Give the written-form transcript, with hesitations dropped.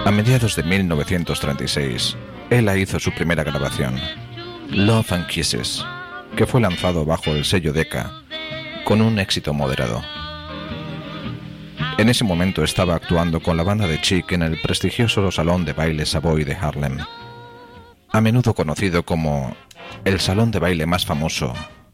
A mediados de 1936, Ella hizo su primera grabación, Love and Kisses, que fue lanzado bajo el sello Decca, con un éxito moderado. En ese momento estaba actuando con la banda de Chic en el prestigioso salón de baile Savoy de Harlem, a menudo conocido como el salón de baile más famoso